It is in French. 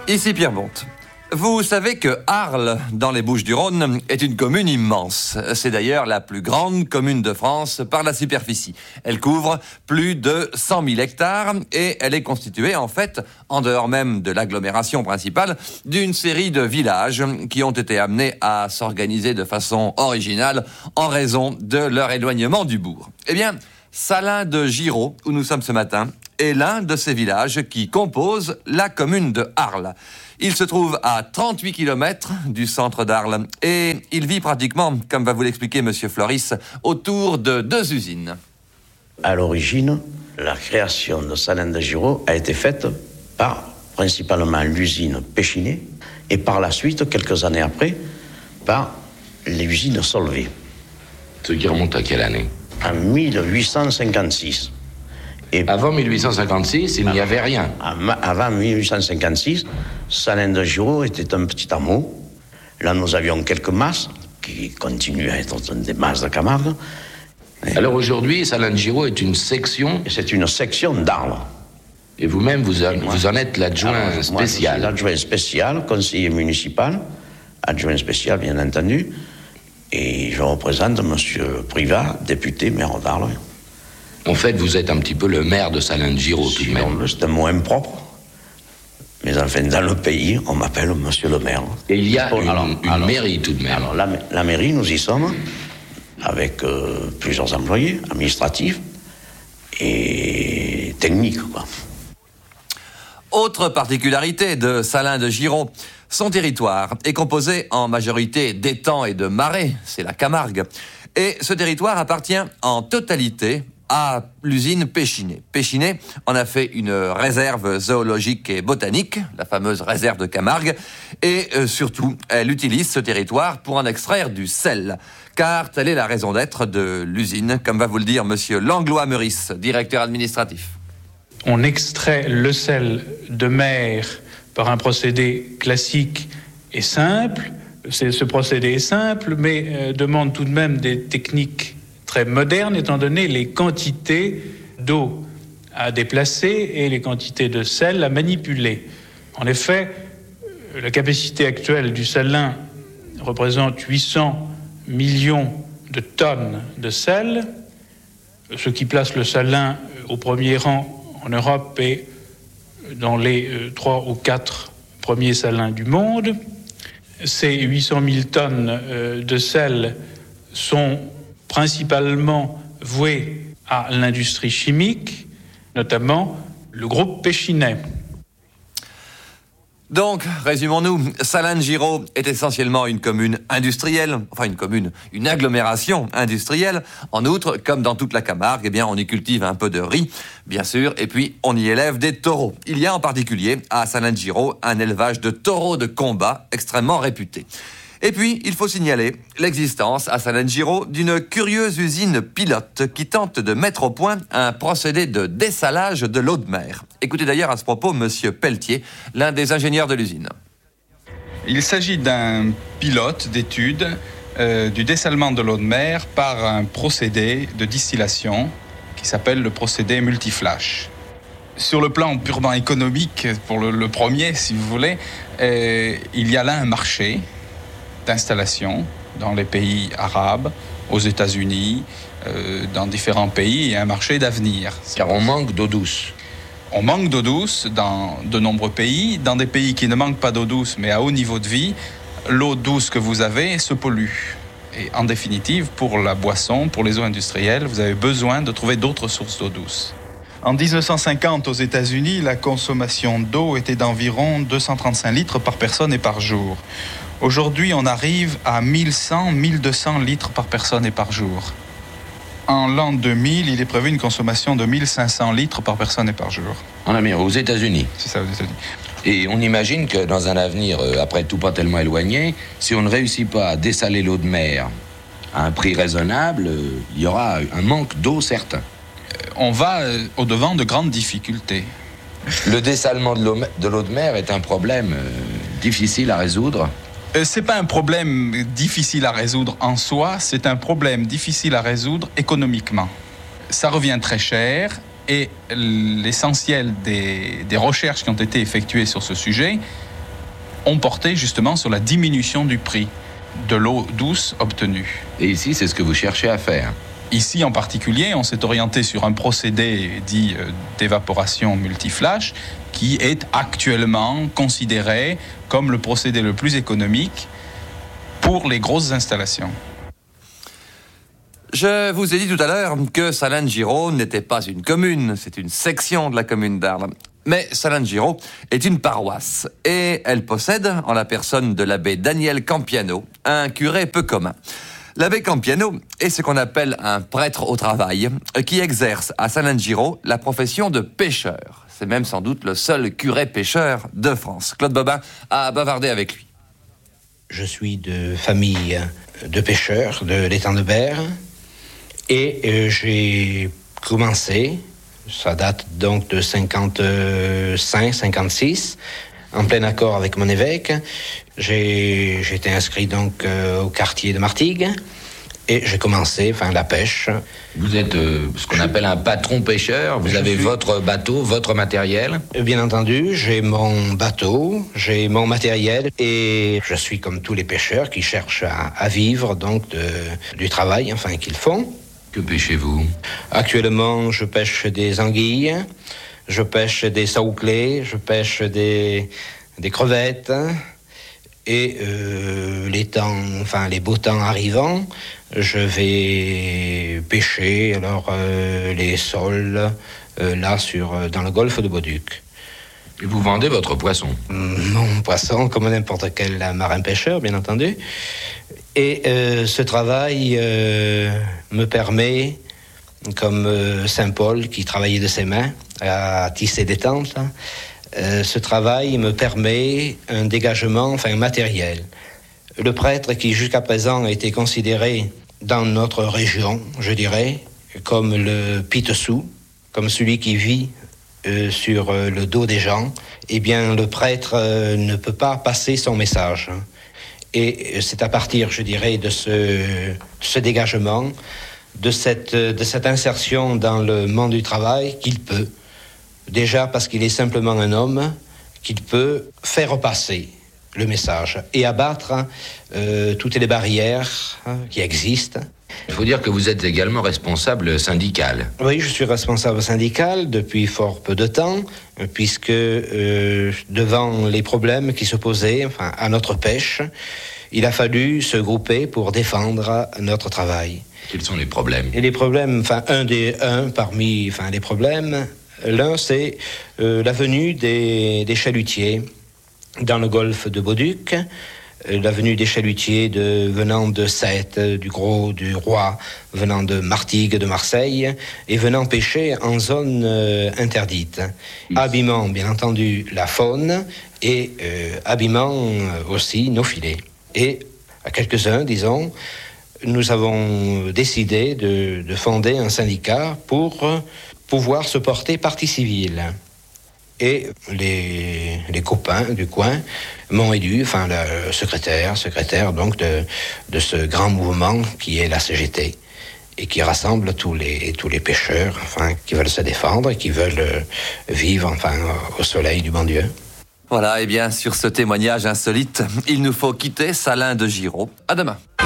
Ici Pierre Bonte. Vous savez que Arles, dans les Bouches-du-Rhône, est une commune immense. C'est d'ailleurs la plus grande commune de France par la superficie. Elle couvre plus de 100 000 hectares et elle est constituée, en fait, en dehors même de l'agglomération principale, d'une série de villages qui ont été amenés à s'organiser de façon originale en raison de leur éloignement du bourg. Eh bien, Salins-de-Giraud, où nous sommes ce matin, est l'un de ces villages qui composent la commune de Arles. Il se trouve à 38 km du centre d'Arles et il vit pratiquement, comme va vous l'expliquer Monsieur Floris, autour de 2 usines. À l'origine, la création de Salins-de-Giraud a été faite par principalement l'usine Péchinet et par la suite, quelques années après, par l'usine Solvay. Ce qui remonte à quelle année ? En 1856. Et avant 1856, il n'y avait rien. Avant 1856, Salins-de-Giraud était un petit hameau. Là, nous avions quelques masses qui continuent à être des masses de Camargue. Alors aujourd'hui, Salins-de-Giraud est une section. Et c'est une section d'Arles. Et vous-même, vous en êtes l'adjoint spécial. Moi, je suis l'adjoint spécial, conseiller municipal, adjoint spécial, bien entendu. Et je représente M. Privat, député, maire d'Arles. En fait, vous êtes un petit peu le maire de Salins-de-Giraud, tout de même. C'est un mot impropre. Mais enfin, dans le pays, on m'appelle Monsieur le maire. Et il y a une mairie, tout de même. Alors, la mairie, nous y sommes, avec plusieurs employés, administratifs et techniques, quoi. Autre particularité de Salins-de-Giraud, son territoire est composé en majorité d'étangs et de marais, c'est la Camargue. Et ce territoire appartient en totalité à l'usine Péchinet. Péchinet en a fait une réserve zoologique et botanique, la fameuse réserve de Camargue, et surtout, elle utilise ce territoire pour en extraire du sel, car telle est la raison d'être de l'usine, comme va vous le dire Monsieur Langlois-Meurice, directeur administratif. On extrait le sel de mer par un procédé classique et simple. Ce procédé est simple, mais demande tout de même des techniques très modernes, étant donné les quantités d'eau à déplacer et les quantités de sel à manipuler. En effet, la capacité actuelle du Salin représente 800 millions de tonnes de sel, ce qui place le Salin au premier rang en Europe et dans les 3 ou 4 premiers salins du monde. Ces 800 000 tonnes de sel sont principalement vouées à l'industrie chimique, notamment le groupe Péchinet. Donc, résumons-nous, Salins-de-Giraud est essentiellement une commune industrielle, une agglomération industrielle. En outre, comme dans toute la Camargue, eh bien, on y cultive un peu de riz, bien sûr, et puis on y élève des taureaux. Il y a en particulier, à Salins-de-Giraud, un élevage de taureaux de combat extrêmement réputé. Et puis, il faut signaler l'existence à Salins-de-Giraud d'une curieuse usine pilote qui tente de mettre au point un procédé de dessalage de l'eau de mer. Écoutez d'ailleurs à ce propos Monsieur Pelletier, l'un des ingénieurs de l'usine. Il s'agit d'un pilote d'étude du dessalement de l'eau de mer par un procédé de distillation qui s'appelle le procédé multiflash. Sur le plan purement économique, pour le premier, si vous voulez, il y a là un marché d'installation dans les pays arabes, aux États-Unis, dans différents pays, et un marché d'avenir. Car on manque d'eau douce. On manque d'eau douce dans de nombreux pays. Dans des pays qui ne manquent pas d'eau douce, mais à haut niveau de vie, l'eau douce que vous avez se pollue. Et en définitive, pour la boisson, pour les eaux industrielles, vous avez besoin de trouver d'autres sources d'eau douce. En 1950, aux États-Unis, la consommation d'eau était d'environ 235 litres par personne et par jour. Aujourd'hui, on arrive à 1100-1200 litres par personne et par jour. En l'an 2000, il est prévu une consommation de 1500 litres par personne et par jour. En Amérique, aux États-Unis. C'est ça, aux États-Unis. Et on imagine que dans un avenir, après tout pas tellement éloigné, si on ne réussit pas à dessaler l'eau de mer à un prix raisonnable, il y aura un manque d'eau certain. On va au-devant de grandes difficultés. Le dessalement de l'eau de mer est un problème difficile à résoudre. C'est pas un problème difficile à résoudre en soi, c'est un problème difficile à résoudre économiquement. Ça revient très cher et l'essentiel des recherches qui ont été effectuées sur ce sujet ont porté justement sur la diminution du prix de l'eau douce obtenue. Et ici, c'est ce que vous cherchez à faire. Ici en particulier, on s'est orienté sur un procédé dit d'évaporation multiflash qui est actuellement considéré comme le procédé le plus économique pour les grosses installations. Je vous ai dit tout à l'heure que Salins-de-Giraud n'était pas une commune, c'est une section de la commune d'Arles. Mais Salins-de-Giraud est une paroisse et elle possède, en la personne de l'abbé Daniel Campiano, un curé peu commun. L'abbé Campiano est ce qu'on appelle un prêtre au travail qui exerce à Salins-de-Giraud la profession de pêcheur. C'est même sans doute le seul curé pêcheur de France. Claude Bobin a bavardé avec lui. Je suis de famille de pêcheurs de l'étang de Berre et j'ai commencé, ça date donc de 55-56, en plein accord avec mon évêque. J'ai été inscrit donc au quartier de Martigues et j'ai commencé la pêche. Vous êtes ce qu'on appelle un patron pêcheur. Vous avez votre bateau, votre matériel. Bien entendu, j'ai mon bateau, j'ai mon matériel et je suis comme tous les pêcheurs qui cherchent à vivre donc du travail qu'ils font. Que pêchez-vous? Actuellement, je pêche des anguilles, je pêche des saouclés, je pêche des crevettes. Et les beaux temps arrivant, je vais pêcher les sols dans le golfe de Bauduc. Et vous vendez votre poisson? Mon poisson, comme n'importe quel marin pêcheur, bien entendu. Et ce travail me permet, comme Saint Paul qui travaillait de ses mains à tisser des tentes, ce travail me permet un dégagement matériel. Le prêtre qui jusqu'à présent a été considéré dans notre région, je dirais, comme le pitessou, comme celui qui vit sur le dos des gens, eh bien le prêtre ne peut pas passer son message. Et c'est à partir, je dirais, de ce dégagement, de cette insertion dans le monde du travail qu'il peut. Déjà parce qu'il est simplement un homme, qu'il peut faire passer le message et abattre toutes les barrières qui existent. Il faut dire que vous êtes également responsable syndical. Oui, je suis responsable syndical depuis fort peu de temps, puisque devant les problèmes qui se posaient à notre pêche, il a fallu se grouper pour défendre notre travail. Quels sont les problèmes? Et les problèmes, un parmi les problèmes, l'un, c'est la venue des chalutiers dans le golfe de Bauduc, la venue des chalutiers venant de Sète, du Gros, du Roi, venant de Martigues, de Marseille, et venant pêcher en zone interdite. Abîmant, bien entendu, la faune, et abîmant aussi nos filets. Et à quelques-uns, disons, nous avons décidé de fonder un syndicat pour pouvoir se porter partie civile. Et les copains du coin m'ont élu, le secrétaire donc de ce grand mouvement qui est la CGT et qui rassemble tous les pêcheurs qui veulent se défendre et qui veulent vivre au soleil du bon Dieu. Voilà, et bien sur ce témoignage insolite, il nous faut quitter Salins-de-Giraud. À demain.